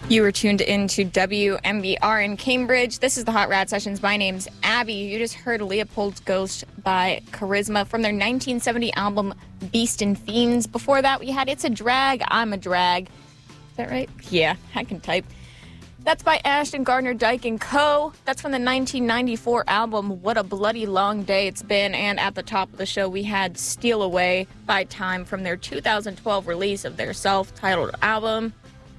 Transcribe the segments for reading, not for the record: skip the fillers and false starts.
You were tuned into WMBR in Cambridge. This is the Hot Rad Sessions. My name's Abby. You just heard Leopold's Ghost by Charisma from their 1970 album Beast and Fiends. Before that, we had It's a Drag, I'm a Drag. Is that right? Yeah, I can type. That's by Ashton Gardner Dyke and Co. That's from the 1994 album What a Bloody Long Day It's Been. And at the top of the show, we had Steal Away by Time from their 2012 release of their self-titled album.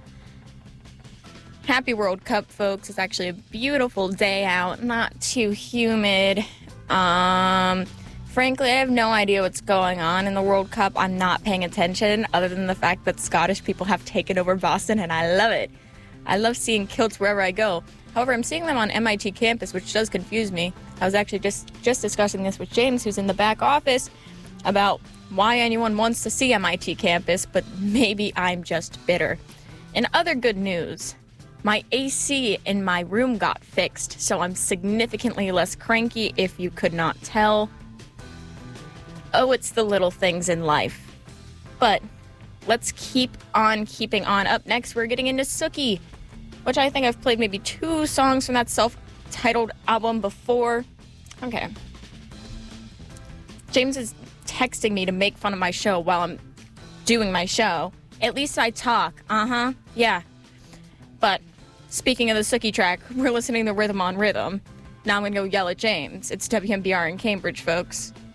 Happy World Cup, folks. It's actually a beautiful day out, not too humid. Frankly, I have no idea what's going on in the World Cup. I'm not paying attention, other than the fact that Scottish people have taken over Boston, and I love it. I love seeing kilts wherever I go. However, I'm seeing them on MIT campus, which does confuse me. I was actually just discussing this with James, who's in the back office, about why anyone wants to see MIT campus, but maybe I'm just bitter. In other good news, my AC in my room got fixed, so I'm significantly less cranky, if you could not tell. Oh, it's the little things in life. But let's keep on keeping on. Up next, we're getting into Sookie, which I think I've played maybe 2 songs from that self-titled album before. Okay. James is texting me to make fun of my show while I'm doing my show. At least I talk. Yeah. But speaking of the Sookie track, we're listening to Rhythm on Rhythm. Now I'm going to go yell at James. It's WMBR in Cambridge, folks.